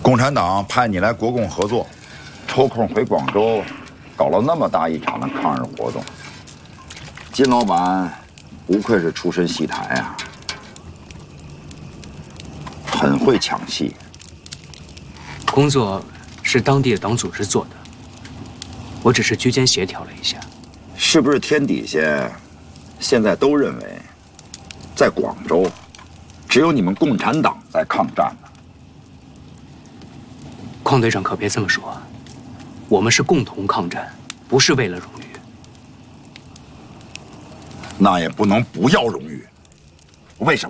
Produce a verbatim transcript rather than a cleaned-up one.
共产党派你来国共合作，抽空回广州，搞了那么大一场的抗日活动。金老板不愧是出身戏台啊，很会抢戏。 工作是当地的党组织做的，我只是居间协调了一下。 是不是天底下现在都认为，在广州，只有你们共产党在抗战呢？ 邝队长可别这么说，我们是共同抗战，不是为了荣誉。 那也不能不要荣誉，为什么？